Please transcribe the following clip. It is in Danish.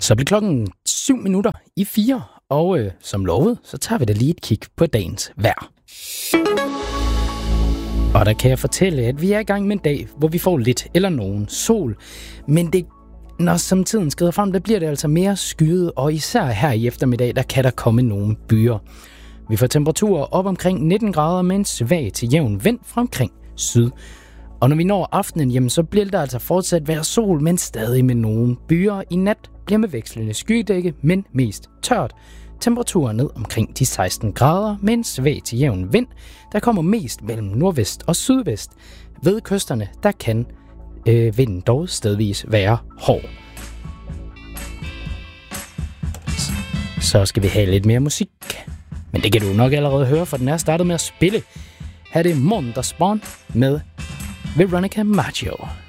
Så bliver klokken 4:07, og som lovet, så tager vi da lige et kig på dagens vejr. Og der kan jeg fortælle, at vi er i gang med en dag, hvor vi får lidt eller nogen sol. Men når som tiden skrider frem, der bliver det altså mere skyet, og især her i eftermiddag, der kan der komme nogle byer. Vi får temperaturer op omkring 19 grader med en svag til jævn vind fra omkring syd. Og når vi når aftenen, jamen, så bliver der altså fortsat være sol, men stadig med nogle byer. I nat bliver med vekslende skydække, men mest tørt. Temperaturen ned omkring de 16 grader med en svag til jævn vind, der kommer mest mellem nordvest og sydvest. Ved kysterne, der kan vinden dog stedvis være hård. Så skal vi have lidt mere musik. Men det kan du nok allerede høre, for den er startet med at spille. Her er det Mondagsbarn med Veronica Maggio.